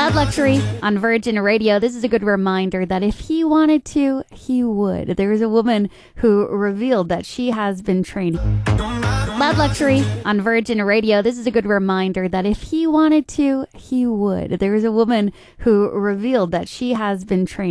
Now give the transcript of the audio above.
Loud Luxury on Virgin Radio. This is a good reminder that if he wanted to, he would. There is a woman who revealed that she has been trained. Loud Luxury on Virgin Radio. This is a good reminder that if he wanted to, he would. There is a woman who revealed that she has been trained.